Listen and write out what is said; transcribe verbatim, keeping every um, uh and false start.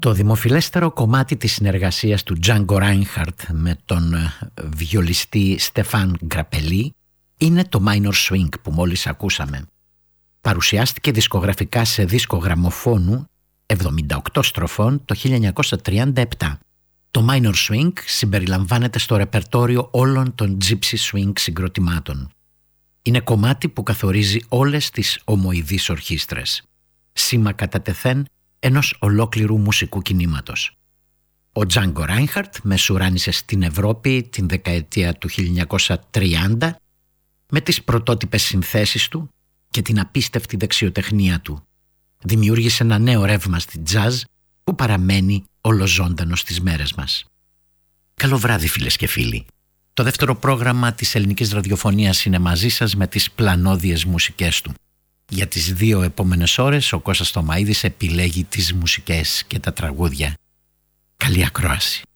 Το δημοφιλέστερο κομμάτι της συνεργασίας του Django Reinhardt με τον βιολιστή Στεφάν Γκραπελί είναι το Minor Swing που μόλις ακούσαμε. Παρουσιάστηκε δισκογραφικά σε δίσκο γραμμοφώνου εβδομήντα οκτώ στροφών το χίλια εννιακόσια τριάντα επτά. Το Minor Swing συμπεριλαμβάνεται στο ρεπερτόριο όλων των Gypsy Swing συγκροτημάτων. Είναι κομμάτι που καθορίζει όλες τις ομοειδείς ορχήστρες. Σήμα κατά τεθέν ενός ολόκληρου μουσικού κινήματος. Ο Django Reinhardt μεσουράνισε στην Ευρώπη την δεκαετία του χίλια εννιακόσια τριάντα με τις πρωτότυπες συνθέσεις του και την απίστευτη δεξιοτεχνία του. Δημιούργησε ένα νέο ρεύμα στη jazz που παραμένει ολοζώντανο στις μέρες μας. Καλό βράδυ φίλες και φίλοι. Το δεύτερο πρόγραμμα της ελληνικής ραδιοφωνίας είναι μαζί σας με τις πλανόδιες μουσικές του. Για τις δύο επόμενες ώρες ο Κώστας Τομαΐδης επιλέγει τις μουσικές και τα τραγούδια. Καλή ακρόαση.